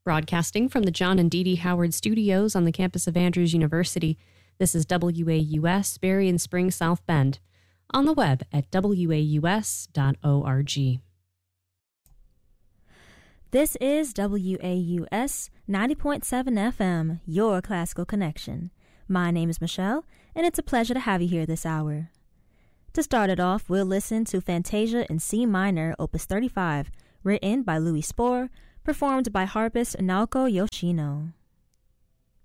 Broadcasting from the John and Dee Dee Howard Studios on the campus of Andrews University, this is WAUS, Berry and Spring, South Bend, on the web at waus.org. This is WAUS 90.7 FM, your classical connection. My name is Michelle, and it's a pleasure to have you here this hour. To start it off, we'll listen to Fantasia in C minor, Opus 35, written by Louis Spohr, performed by harpist Naoko Yoshino.